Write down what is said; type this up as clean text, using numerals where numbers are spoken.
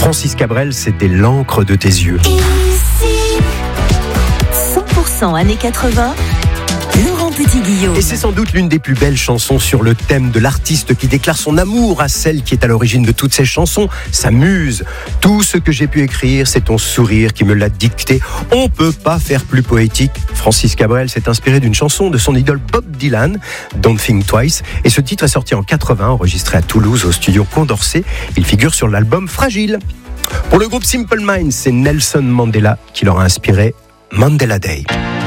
Francis Cabrel, c'était l'encre de tes yeux. Ici, 100% années 80, Laurent Petit-Guillaume. Et c'est sans doute l'une des plus belles chansons sur le thème de l'artiste qui déclare son amour à celle qui est à l'origine de toutes ces chansons, sa muse. Tout ce que j'ai pu écrire, c'est ton sourire qui me l'a dicté. On peut pas faire plus poétique. Francis Cabrel s'est inspiré d'une chanson de son idole Bob Dylan, Don't Think Twice. Et ce titre est sorti en 80, enregistré à Toulouse au studio Condorcet. Il figure sur l'album Fragile. Pour le groupe Simple Minds, c'est Nelson Mandela qui leur a inspiré Mandela Day.